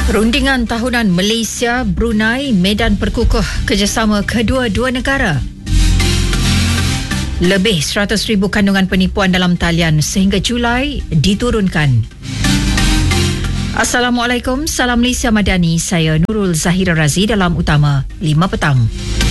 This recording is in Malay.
Rundingan tahunan Malaysia-Brunei medan perkukuh kerjasama kedua-dua negara. Lebih 100,000 kandungan penipuan dalam talian sehingga Julai diturunkan. Assalamualaikum, salam Malaysia Madani. Saya Nurul Zahira Razi dalam Utama 5 Petang.